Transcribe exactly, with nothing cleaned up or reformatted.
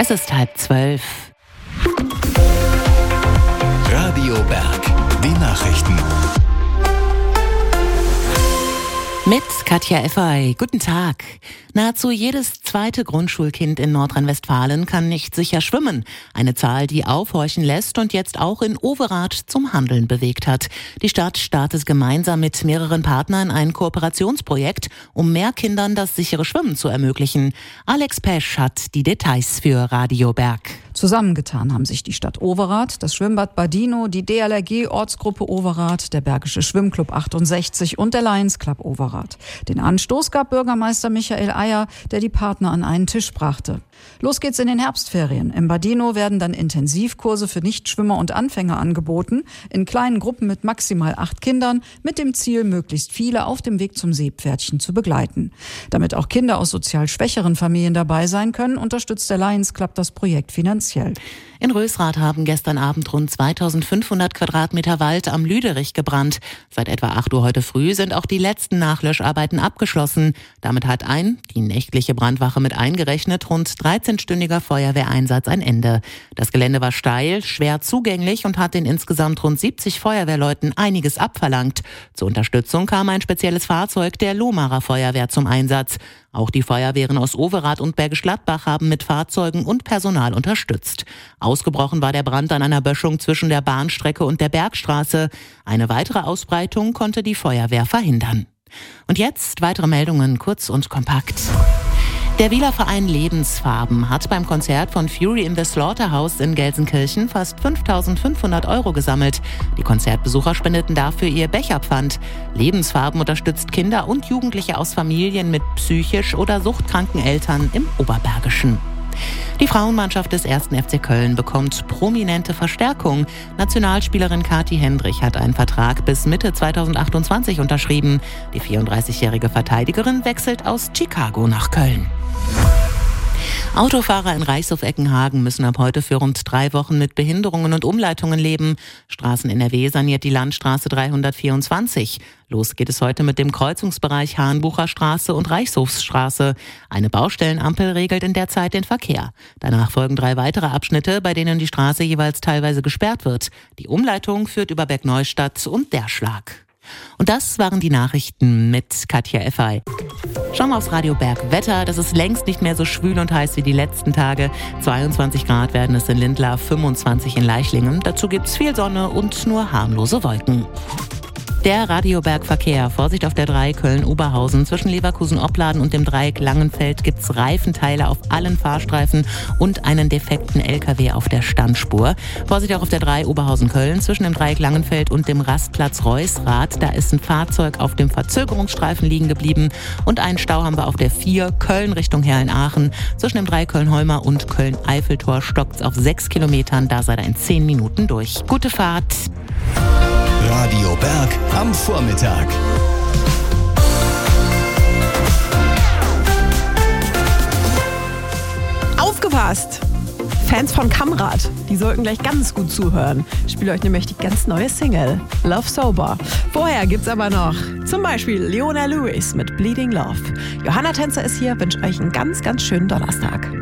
Es ist halb zwölf. Radio Berg, die Nachrichten. Mit Katja Effey. Guten Tag. Nahezu jedes zweite Grundschulkind in Nordrhein-Westfalen kann nicht sicher schwimmen. Eine Zahl, die aufhorchen lässt und jetzt auch in Overath zum Handeln bewegt hat. Die Stadt startet gemeinsam mit mehreren Partnern ein Kooperationsprojekt, um mehr Kindern das sichere Schwimmen zu ermöglichen. Alex Pesch hat die Details für Radio Berg. Zusammengetan haben sich die Stadt Overath, das Schwimmbad Badino, die D L R G-Ortsgruppe Overath, der Bergische Schwimmclub achtundsechzig und der Lions Club Overath. Den Anstoß gab Bürgermeister Michael Eier, der die Partner an einen Tisch brachte. Los geht's in den Herbstferien. Im Badino werden dann Intensivkurse für Nichtschwimmer und Anfänger angeboten, in kleinen Gruppen mit maximal acht Kindern, mit dem Ziel, möglichst viele auf dem Weg zum Seepferdchen zu begleiten. Damit auch Kinder aus sozial schwächeren Familien dabei sein können, unterstützt der Lions Club das Projekt finanziell. In Rösrath haben gestern Abend rund zweitausendfünfhundert Quadratmeter Wald am Lüderich gebrannt. Seit etwa acht Uhr heute früh sind auch die letzten Nachlöscharbeiten abgeschlossen. Damit hat ein, die nächtliche Brandwache mit eingerechnet, rund dreizehnstündiger Feuerwehreinsatz ein Ende. Das Gelände war steil, schwer zugänglich und hat den insgesamt rund siebzig Feuerwehrleuten einiges abverlangt. Zur Unterstützung kam ein spezielles Fahrzeug der Lohmarer Feuerwehr zum Einsatz. Auch die Feuerwehren aus Overath und Bergisch Gladbach haben mit Fahrzeugen und Personal unterstützt. Ausgebrochen war der Brand an einer Böschung zwischen der Bahnstrecke und der Bergstraße. Eine weitere Ausbreitung konnte die Feuerwehr verhindern. Und jetzt weitere Meldungen, kurz und kompakt. Der Wieler Verein Lebensfarben hat beim Konzert von Fury in the Slaughterhouse in Gelsenkirchen fast fünftausendfünfhundert Euro gesammelt. Die Konzertbesucher spendeten dafür ihr Becherpfand. Lebensfarben unterstützt Kinder und Jugendliche aus Familien mit psychisch oder suchtkranken Eltern im Oberbergischen. Die Frauenmannschaft des ersten F C Köln bekommt prominente Verstärkung. Nationalspielerin Kathi Hendrich hat einen Vertrag bis Mitte zweitausendachtundzwanzig unterschrieben. Die vierunddreißigjährige Verteidigerin wechselt aus Chicago nach Köln. Autofahrer in Reichshof-Eckenhagen müssen ab heute für rund drei Wochen mit Behinderungen und Umleitungen leben. Straßen N R W saniert die Landstraße dreihundertvierundzwanzig. Los geht es heute mit dem Kreuzungsbereich Hahnbucher Straße und Reichshofsstraße. Eine Baustellenampel regelt in der Zeit den Verkehr. Danach folgen drei weitere Abschnitte, bei denen die Straße jeweils teilweise gesperrt wird. Die Umleitung führt über Bergneustadt und Derschlag. Und das waren die Nachrichten mit Katja Effey. Schauen wir aufs Radio Berg Wetter. Das ist längst nicht mehr so schwül und heiß wie die letzten Tage. zweiundzwanzig Grad werden es in Lindlar, fünfundzwanzig in Leichlingen. Dazu gibt's viel Sonne und nur harmlose Wolken. Der Radioberg-Verkehr. Vorsicht auf der drei Köln-Oberhausen. Zwischen Leverkusen-Opladen und dem Dreieck Langenfeld gibt's Reifenteile auf allen Fahrstreifen und einen defekten L K W auf der Standspur. Vorsicht auch auf der drei Oberhausen-Köln. Zwischen dem Dreieck Langenfeld und dem Rastplatz Reusrath. Da ist ein Fahrzeug auf dem Verzögerungsstreifen liegen geblieben. Und einen Stau haben wir auf der vier Köln Richtung Herrn-Aachen. Zwischen dem drei Köln-Holmer und Köln-Eiffeltor stockt's auf sechs Kilometern. Da seid ihr in zehn Minuten durch. Gute Fahrt! Radio Berg am Vormittag. Aufgepasst! Fans von Kamrad, die sollten gleich ganz gut zuhören. Ich spiele euch nämlich die ganz neue Single, Love Sober. Vorher gibt's aber noch zum Beispiel Leona Lewis mit Bleeding Love. Johanna Tänzer ist hier, wünsche euch einen ganz, ganz schönen Donnerstag.